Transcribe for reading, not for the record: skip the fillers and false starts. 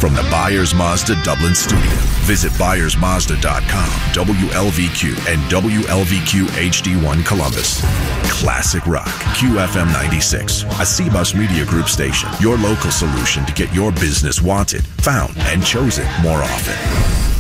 From the Byers Mazda Dublin studio, visit ByersMazda.com, WLVQ, and WLVQ HD1 Columbus. Classic Rock, QFM 96, a CBUS Media Group station. Your local solution to get your business wanted, found, and chosen more often.